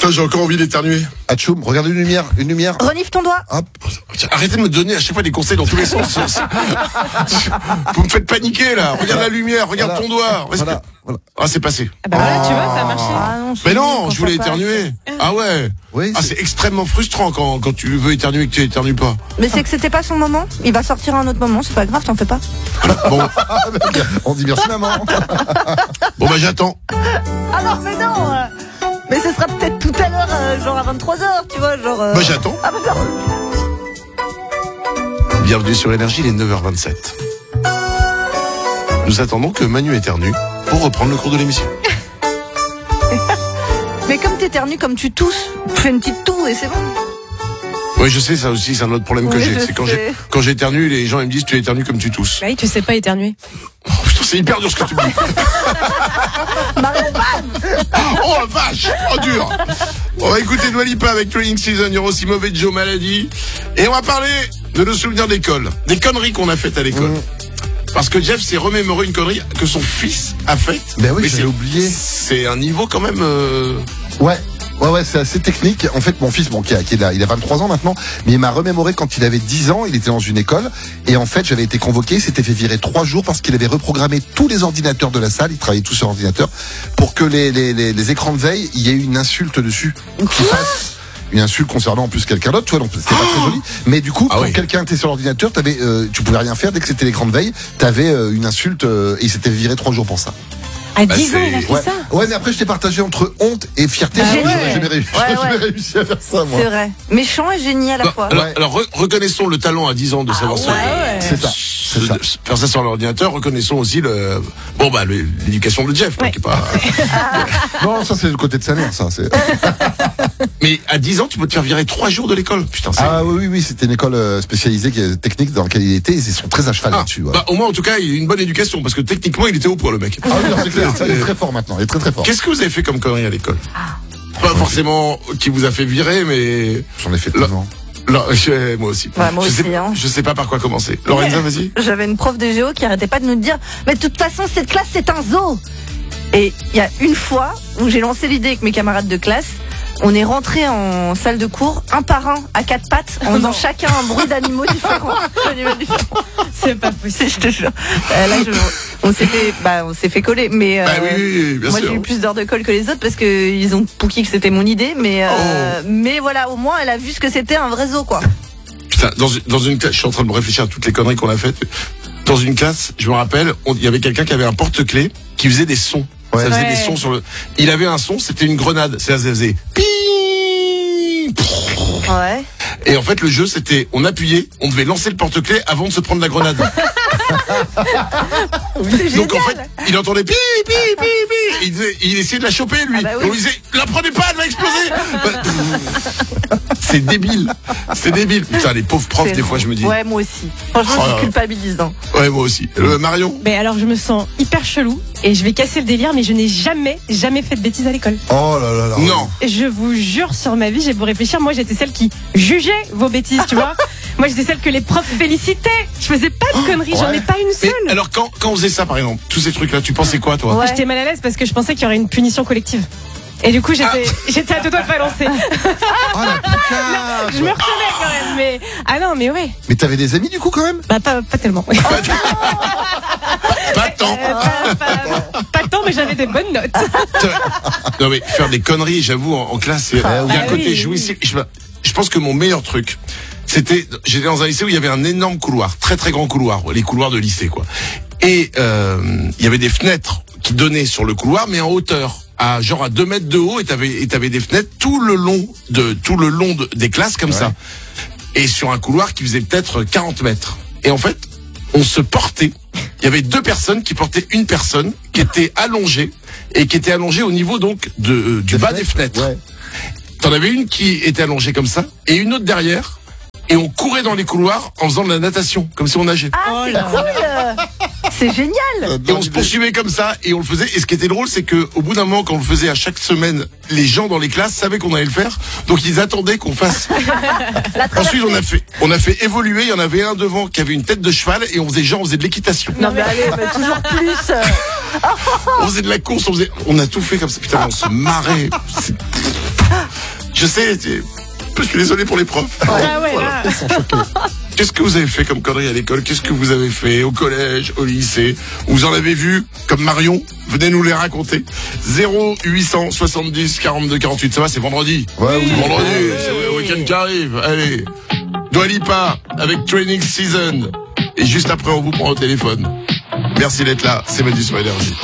Putain, j'ai encore envie d'éternuer. Atchoum, regarde une lumière. Renifle ton doigt. Hop. Arrêtez de me donner à chaque fois des conseils dans tous les sens. Vous me faites paniquer là. Regarde la lumière, regarde ton doigt. Voilà. Ah, c'est passé. Ah bah voilà, tu vois, ça a marché. Ah non, Mais c'est non, quand je voulais ça passe. éternuer. Ah ouais. Oui, Ah, c'est extrêmement frustrant quand tu veux éternuer et que tu éternues pas. Mais c'est que c'était pas son moment. Il va sortir à un autre moment, c'est pas grave, t'en fais pas. Bon, on dit merci maman. bon bah j'attends. Ah non, mais non mais ce sera peut-être tout à l'heure, genre à 23h, tu vois, genre... Bah j'attends. Ah bah non. Bienvenue sur Énergie, il est 9h27. Nous attendons que Manu éternue pour reprendre le cours de l'émission. Mais comme t'éternues, comme tu tousses, fais une petite toux et c'est bon. Oui, je sais, ça aussi, c'est un autre problème que Oui, j'ai. je C'est sais. quand j'éternue, les gens ils me disent tu éternues comme tu tousses. Bah oui, tu sais pas éternuer. Oh, putain, c'est hyper dur ce que tu me dis. Oh la vache, oh dur. On va écouter Dua Lipa avec Training Season, Euro si mauvais Joe Maladie. Et on va parler de nos souvenirs d'école, des conneries qu'on a faites à l'école. Parce que Jeff s'est remémoré une connerie que son fils a faite. Ben oui, Mais j'avais oublié. C'est un niveau quand même. Ouais, c'est assez technique. En fait, mon fils, il a 23 ans maintenant, mais il m'a remémoré quand il avait 10 ans, il était dans une école, et en fait, j'avais été convoqué, il s'était fait virer 3 jours parce qu'il avait reprogrammé tous les ordinateurs de la salle, il travaillait tous sur ordinateur, pour que les écrans de veille, il y ait eu une insulte dessus. Qu'il fasse une insulte concernant en plus quelqu'un d'autre, tu vois, donc c'était pas très joli. Mais du coup, quand quelqu'un était sur l'ordinateur, tu pouvais rien faire dès que c'était l'écran de veille, t'avais une insulte, et il s'était viré 3 jours pour ça. À 10 ans, il a fait ça. Ouais, mais après, je t'ai partagé entre honte et fierté. Ah J'aurais ouais. jamais réussi à faire ça, moi. C'est vrai. Méchant et génie à la fois. Alors, reconnaissons le talent à 10 ans de savoir ça. C'est ça. Faire ça sur l'ordinateur, reconnaissons aussi l'éducation de Jeff, quoi, qui est pas. Non, ça, c'est le côté de sa mère, ça. Mais à 10 ans, tu peux te faire virer 3 jours de l'école. Putain, c'est. Ah oui, c'était une école spécialisée technique dans laquelle il était. Ils sont très à cheval là-dessus. Ouais. Bah, au moins, en tout cas, il a une bonne éducation, parce que techniquement, il était au point, le mec. Ah oui, non, c'est clair. Il est très fort maintenant. Il est très très fort. Qu'est-ce que vous avez fait comme connerie à l'école? Pas forcément qui vous a fait virer, mais. J'en ai fait tellement. Moi aussi. Ouais, moi aussi, sais, hein. je sais pas par quoi commencer. Lorenza, vas-y. J'avais une prof de géo qui arrêtait pas de nous dire « Mais de toute façon, cette classe, c'est un zoo !» Et il y a une fois où j'ai lancé l'idée avec mes camarades de classe, on est rentrés en salle de cours, un par un, à 4 pattes, en faisant chacun un bruit d'animaux différents. C'est pas possible. Je te jure. Là, on s'est fait coller. Mais oui, bien moi, sûr. j'ai eu plus d'heures de colle que les autres parce que ils ont pouki que c'était mon idée. Mais voilà, au moins, elle a vu ce que c'était un vrai zoo, quoi. Putain, dans une classe, je suis en train de me réfléchir à toutes les conneries qu'on a faites. Dans une classe, je me rappelle, il y avait quelqu'un qui avait un porte-clés qui faisait des sons. Ouais. Ça faisait des sons sur le. Il avait un son, c'était une grenade. Ça faisait. Ouais. Et en fait, le jeu, c'était, on appuyait, on devait lancer le porte-clés avant de se prendre la grenade. C'est Donc en génial. fait, il entendait pi. Et il essayait de la choper, lui. Ah bah oui. On lui disait, la prenez pas, elle va exploser. C'est débile. Putain, les pauvres profs, des fois, je me dis. Ouais, moi aussi. Franchement, je suis culpabilisant. Ouais, moi aussi. Marion. Mais alors, je me sens hyper chelou et je vais casser le délire, mais je n'ai jamais fait de bêtises à l'école. Oh là là là. Non. Je vous jure sur ma vie, j'ai beau réfléchir, moi j'étais celle qui jugeait vos bêtises, tu vois. Moi j'étais celle que les profs félicitaient. Je faisais pas de conneries, j'en ai pas une Mais seule. alors quand on faisait ça, par exemple, tous ces trucs-là, tu pensais quoi, toi? Ouais. J'étais mal à l'aise parce que je pensais qu'il y aurait une punition collective. Et du coup, j'étais à deux doigts de balancer. Oh la putain. Je me retenais quand même, mais. Ah non, mais ouais. Mais t'avais des amis du coup quand même? Bah, pas tellement. Ouais. Pas tant. Pas tant, mais j'avais des bonnes notes. Non mais faire des conneries, j'avoue, en classe, il y a un côté oui. jouissif. Je pense que mon meilleur truc, j'étais dans un lycée où il y avait un énorme couloir, très très grand couloir, les couloirs de lycée, quoi. Et il y avait des fenêtres qui donnaient sur le couloir, mais en hauteur, à 2 mètres de haut, et t'avais des fenêtres tout le long des classes comme ça. Et sur un couloir qui faisait peut-être 40 mètres. Et en fait, on se portait. Il y avait 2 personnes qui portaient une personne qui était allongée et qui était allongée au niveau donc du bas des fenêtres. Ouais. T'en avais une qui était allongée comme ça et une autre derrière. Et on courait dans les couloirs en faisant de la natation, comme si on nageait. Ah, c'est cool. C'est génial. Et on se poursuivait comme ça et on le faisait. Et ce qui était drôle, c'est que au bout d'un moment, quand on le faisait à chaque semaine, les gens dans les classes savaient qu'on allait le faire, donc ils attendaient qu'on fasse. Ensuite, on a fait évoluer. Il y en avait un devant qui avait une tête de cheval et on faisait de l'équitation. Non mais allez, mais toujours plus. On faisait de la course, on a tout fait comme ça. Putain, on se marrait. Je sais, je suis désolé pour les profs. Ah ouais, Voilà. là. Qu'est-ce que vous avez fait comme connerie à l'école? Qu'est-ce que vous avez fait au collège, au lycée? Vous en avez vu comme Marion? Venez nous les raconter. 0870 42 48. Ça va, c'est vendredi. Ouais, oui. Vendredi, c'est le week-end qui arrive. Allez. Dua Lipa avec Training Season. Et juste après, on vous prend au téléphone. Merci d'être là. C'est Mehdi sur Énergie.